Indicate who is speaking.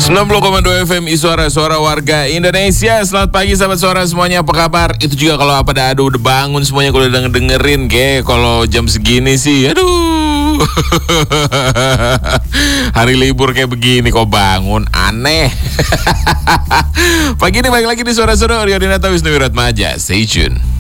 Speaker 1: 90,2 FM Suara warga Indonesia. Selamat pagi sahabat suara semuanya, apa kabar? Itu juga kalau udah bangun semuanya, kalau udah dengerin kalau jam segini sih, aduh. Hari libur kayak begini kok bangun, aneh. Pagi ini balik lagi di Suara Rio Dinata Wisnu Wiratmaja. Stay tune.